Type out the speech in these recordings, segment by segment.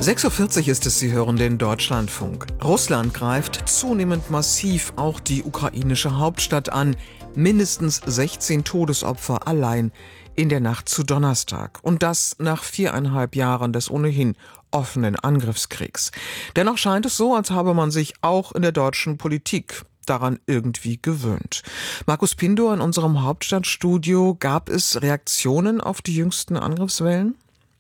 6:40 Uhr ist es, Sie hören den Deutschlandfunk. Russland greift zunehmend massiv auch die ukrainische Hauptstadt an. Mindestens 16 Todesopfer allein in der Nacht zu Donnerstag. Und das nach 4,5 Jahren des ohnehin offenen Angriffskriegs. Dennoch scheint es so, als habe man sich auch in der deutschen Politik daran irgendwie gewöhnt. Markus Pindor in unserem Hauptstadtstudio. Gab es Reaktionen auf die jüngsten Angriffswellen?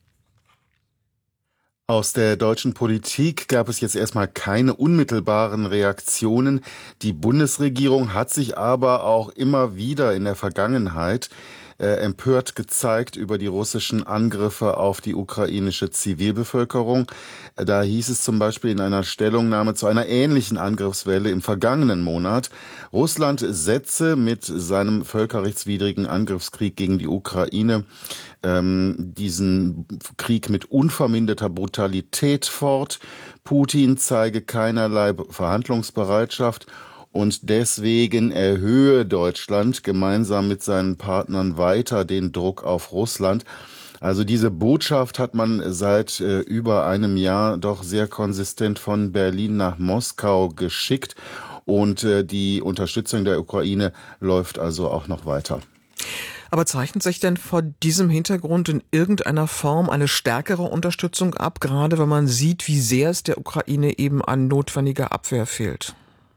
Aus der deutschen Politik gab es jetzt erstmal keine unmittelbaren Reaktionen. Die Bundesregierung hat sich aber auch immer wieder in der Vergangenheit empört gezeigt über die russischen Angriffe auf die ukrainische Zivilbevölkerung. Da hieß es zum Beispiel in einer Stellungnahme zu einer ähnlichen Angriffswelle im vergangenen Monat, Russland setze mit seinem völkerrechtswidrigen Angriffskrieg gegen die Ukraine diesen Krieg mit unverminderter Brutalität fort. Putin zeige keinerlei Verhandlungsbereitschaft. Und deswegen erhöhe Deutschland gemeinsam mit seinen Partnern weiter den Druck auf Russland. Also diese Botschaft hat man seit über einem Jahr doch sehr konsistent von Berlin nach Moskau geschickt. Und die Unterstützung der Ukraine läuft also auch noch weiter. Aber zeichnet sich denn vor diesem Hintergrund in irgendeiner Form eine stärkere Unterstützung ab, gerade wenn man sieht, wie sehr es der Ukraine eben an notwendiger Abwehr fehlt?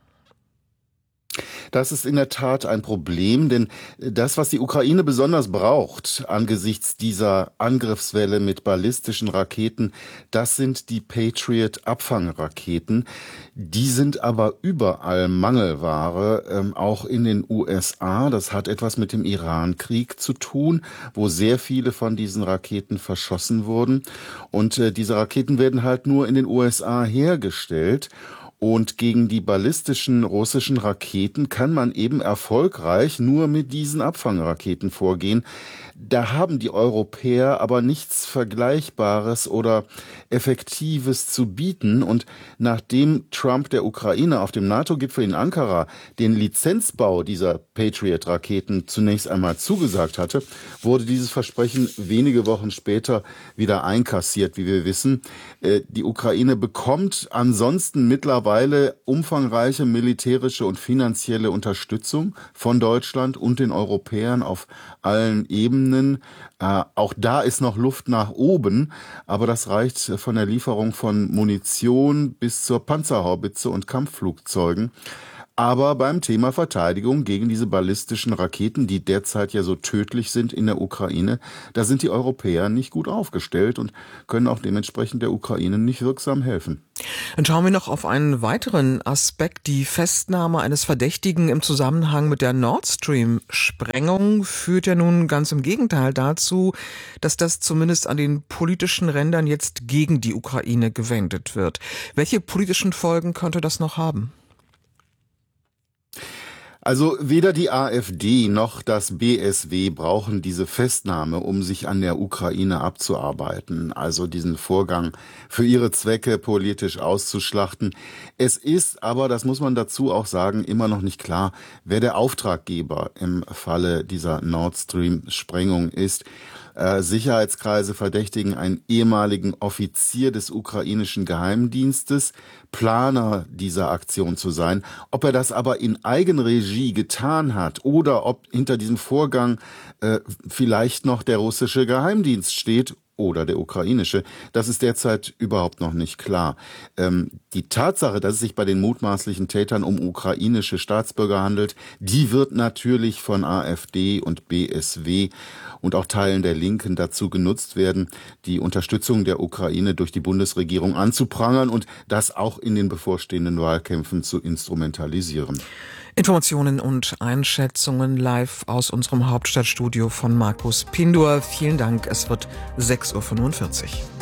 Das ist in der Tat ein Problem, denn das, was die Ukraine besonders braucht angesichts dieser Angriffswelle mit ballistischen Raketen, das sind die Patriot-Abfangraketen. Die sind aber überall Mangelware, auch in den USA. Das hat etwas mit dem Iran-Krieg zu tun, wo sehr viele von diesen Raketen verschossen wurden. Und diese Raketen werden halt nur in den USA hergestellt. Und gegen die ballistischen russischen Raketen kann man eben erfolgreich nur mit diesen Abfangraketen vorgehen. Da haben die Europäer aber nichts Vergleichbares oder Effektives zu bieten. Und nachdem Trump der Ukraine auf dem NATO-Gipfel in Ankara den Lizenzbau dieser Patriot-Raketen zunächst einmal zugesagt hatte, wurde dieses Versprechen wenige Wochen später wieder einkassiert, wie wir wissen. Die Ukraine bekommt ansonsten mittlerweile umfangreiche militärische und finanzielle Unterstützung von Deutschland und den Europäern auf allen Ebenen. Auch da ist noch Luft nach oben, aber das reicht von der Lieferung von Munition bis zur Panzerhaubitze und Kampfflugzeugen. Aber beim Thema Verteidigung gegen diese ballistischen Raketen, die derzeit ja so tödlich sind in der Ukraine, da sind die Europäer nicht gut aufgestellt und können auch dementsprechend der Ukraine nicht wirksam helfen. Dann schauen wir noch auf einen weiteren Aspekt. Die Festnahme eines Verdächtigen im Zusammenhang mit der Nord Stream-Sprengung führt ja nun ganz im Gegenteil dazu, dass das zumindest an den politischen Rändern jetzt gegen die Ukraine gewendet wird. Welche politischen Folgen könnte das noch haben? Also weder die AfD noch das BSW brauchen diese Festnahme, um sich an der Ukraine abzuarbeiten, also diesen Vorgang für ihre Zwecke politisch auszuschlachten. Es ist aber, das muss man dazu auch sagen, immer noch nicht klar, wer der Auftraggeber im Falle dieser Nord Stream-Sprengung ist. Sicherheitskreise verdächtigen einen ehemaligen Offizier des ukrainischen Geheimdienstes, Planer dieser Aktion zu sein. Ob er das aber in Eigenregie getan hat oder ob hinter diesem Vorgang vielleicht noch der russische Geheimdienst steht oder der ukrainische, das ist derzeit überhaupt noch nicht klar. Die Tatsache, dass es sich bei den mutmaßlichen Tätern um ukrainische Staatsbürger handelt, die wird natürlich von AfD und BSW und auch Teilen der Linken dazu genutzt werden, die Unterstützung der Ukraine durch die Bundesregierung anzuprangern und das auch in den bevorstehenden Wahlkämpfen zu instrumentalisieren. Informationen und Einschätzungen live aus unserem Hauptstadtstudio von Markus Pindor. Vielen Dank, es wird 6:45 Uhr.